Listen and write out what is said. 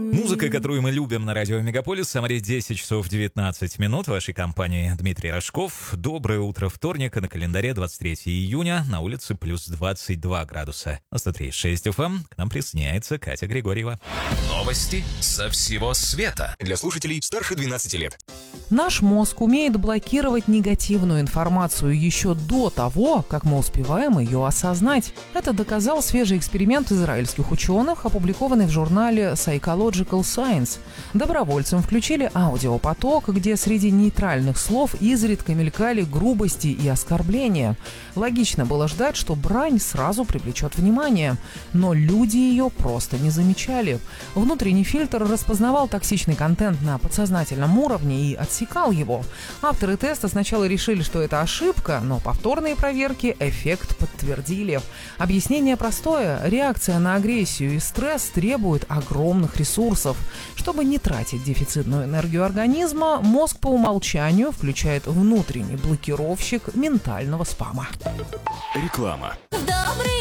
Музыка, которую мы любим на радио Мегаполис. Самаре 10 часов 19 минут. В вашей компании Дмитрий Рожков. Доброе утро вторника. На календаре 23 июня. На улице плюс 22 градуса. На 103.6 FM к нам присоединяется Катя Григорьева. Новости со всего света. Для слушателей старше 12 лет. Наш мозг умеет блокировать негативную информацию еще до того, как мы успеваем ее осознать. Это доказал свежий эксперимент израильских ученых, опубликованный в журнале Psychological Science. Добровольцам включили аудиопоток, где среди нейтральных слов изредка мелькали грубости и оскорбления. Логично было ждать, что брань сразу привлечет внимание. Но люди ее просто не замечали. Внутренний фильтр распознавал токсичный контент на подсознательном уровне и отсекал его. Авторы теста сначала решили, что это ошибка, но повторные проверки эффект подтвердили. Объяснение простое. Реакция на агрессию и стресс требует огромных ресурсов. Чтобы не тратить дефицитную энергию организма, мозг по умолчанию включает внутренний блокировщик ментального спама. Реклама.